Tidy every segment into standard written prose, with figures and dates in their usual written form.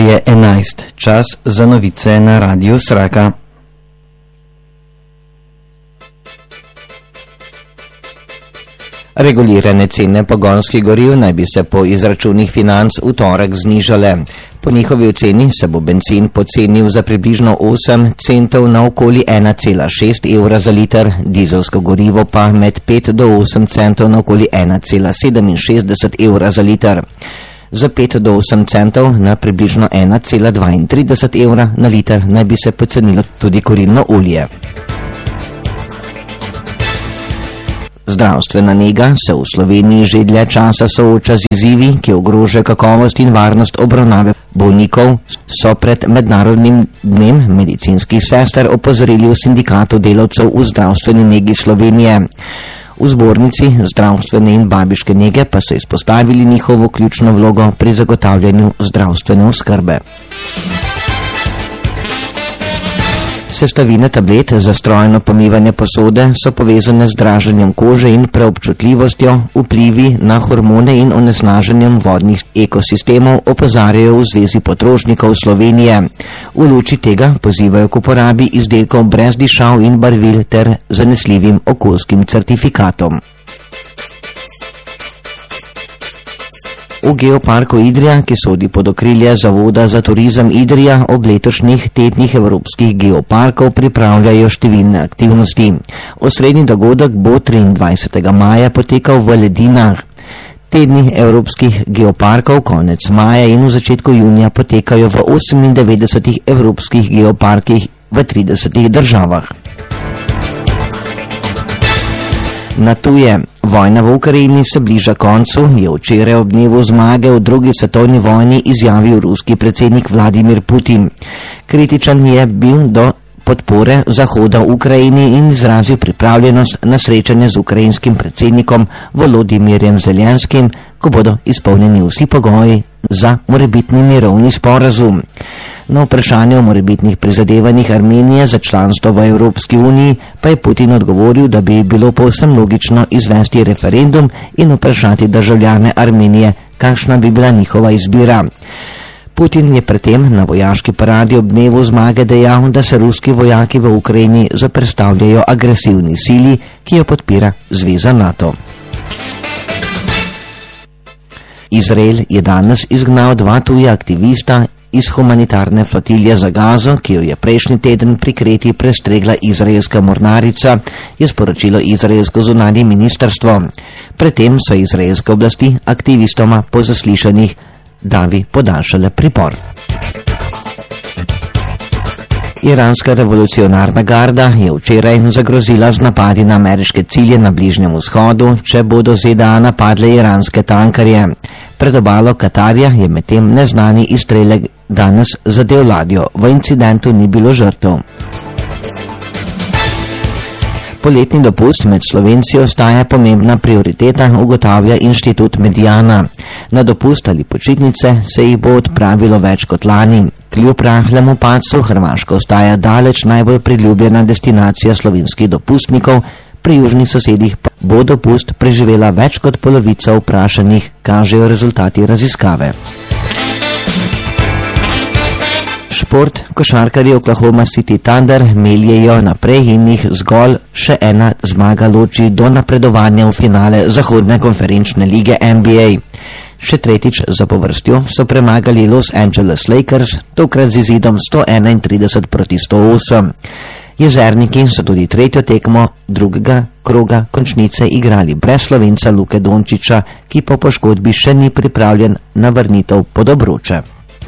je 11. Čas za novice na Radiu Sraka. Regulirane cene pogonskih goriv naj bi se po izračunih financ v torek znižale. Po njihovi oceni se bo bencin pocenil za približno 8 centov na okoli 1,6 evra za liter, dizelsko gorivo pa med 5 do 8 centov na okoli 1,67 evra za liter. Za 5 do 8 centov na približno 1,32 evra na liter naj bi se pocenilo tudi kurilno olje. Zdravstvena nega se v Sloveniji že dlje časa sooča z izzivi, ki ogrožajo kakovost in varnost obravnave bolnikov, so pred Mednarodnim dnem medicinskih sester opozorili v Sindikatu delavcev v zdravstveni negi Slovenije. V zbornici zdravstvene in babiške nege pa so izpostavili njihovo ključno vlogo pri zagotavljanju zdravstvene oskrbe. Sestavine tablet za strojno pomivanje posode so povezane z draženjem kože in preobčutljivostjo, vplivi na hormone in onesnaženjem vodnih ekosistemov opozarjajo v Zvezi potrošnikov Slovenije. V luči tega pozivajo k uporabi izdelkov brez dišav in barvil ter zanesljivim okoljskim certifikatom. V Geoparku Idrija, ki sodi pod okrilje Zavoda za turizem Idrija, ob letošnjih tednih evropskih geoparkov pripravljajo številne aktivnosti. Osrednji dogodek bo 23. maja potekal v Ledinah. Tedni evropskih geoparkov konec maja in v začetku junija potekajo v 98 evropskih geoparkih v 30 državah. Na tuje. Vojna v Ukrajini se bliža koncu, je včeraj ob dnevu zmage v drugi svetovni vojni izjavil ruski predsednik Vladimir Putin. Kritičen je bil do podpore Zahoda v Ukrajini in izrazil pripravljenost na srečanje z ukrajinskim predsednikom Volodimirjem Zelenskim, ko bodo izpolnjeni vsi pogoji za morebitni mirovni sporazum. Na vprašanje o morebitnih prizadevanjih Armenije za članstvo v Evropski uniji pa je Putin odgovoril, da bi bilo povsem logično izvesti referendum in vprašati državljane Armenije, kakšna bi bila njihova izbira. Putin je predtem na vojaški paradi ob dnevu zmage dejal, da se ruski vojaki v Ukrajini zoperstavljajo agresivni sili, ki jo podpira Zveza NATO. Izrael je danes izgnal 2 tuja aktivista iz humanitarne flotilje za Gazo, ki jo je prejšnji teden pri Kreti prestregla izraelska mornarica, je sporočilo izraelsko zunanje ministrstvo. Predtem so izraelske oblasti aktivistoma po zaslišanjih davi podaljšale pripor. Iranska revolucionarna garda je včeraj zagrozila z napadi na ameriške cilje na Bližnjem vzhodu, če bodo ZDA napadle iranske tankarje. Pred obalo Katarja je medtem neznani izstrelek danes zadel ladjo. V incidentu ni bilo žrtev. Poletni dopust med Slovenci ostaja pomembna prioriteta, ugotavlja Inštitut Mediana. Na dopust ali počitnice se jih bo odpravilo več kot lani. Kljub rahlemu padcu Hrvaška ostaja daleč najbolj priljubljena destinacija slovenskih dopustnikov, pri južnih sosedih pa bo dopust preživela več kot polovica vprašanih, kažejo rezultati raziskave. Šport, košarkarji Oklahoma City Thunder meljejo naprej in jih zgolj še ena zmaga loči do napredovanja v finale Zahodne konferenčne lige NBA. Še tretjič zapovrstjo so premagali Los Angeles Lakers, tokrat z izidom 131-108. Jezerniki so tudi tretjo tekmo drugega kroga končnice igrali brez Slovenca Luke Dončiča, ki po poškodbi še ni pripravljen na vrnitev pod obroče.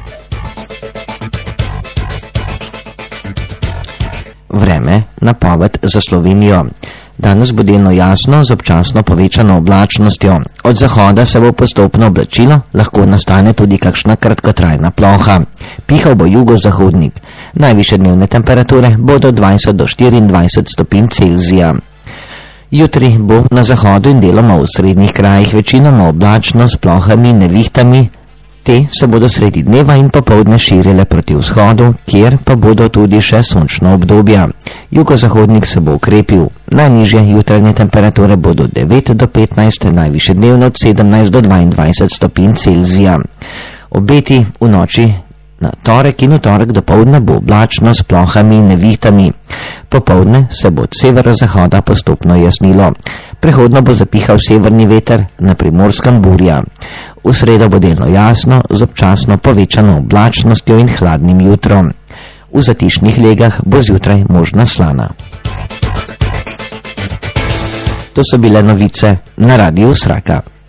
Vreme, napoved za Slovenijo. Danes bo delno jasno z občasno povečano oblačnostjo. Od zahoda se bo postopno oblačilo, lahko nastane tudi kakšna kratkotrajna ploha. Pihal bo jugozahodnik. Najvišje dnevne temperature bodo 20 do 24 stopinj Celzija. Jutri bo na zahodu in deloma v srednjih krajih večinoma oblačno s plohami in nevihtami. Te se bodo sredi dneva in popoldne širile proti vzhodu, kjer pa bodo tudi še sončna obdobja. Jugozahodnik se bo ukrepil. Najnižje jutranje temperature bodo 9 do 15, najvišje dnevno od 17 do 22 stopinj Celzija. Obeti v noči Na torek in v torek dopoldne bo oblačno s plohami in nevihtami. Popoldne se bo od severozahoda postopno jasnilo. Prehodno bo zapihal severni veter, na Primorskem burja. V sredo bo delno jasno, z občasno povečano oblačnostjo in hladnim jutrom. V zatišnih legah bo zjutraj možna slana. To so bile novice na Radiu Sraka.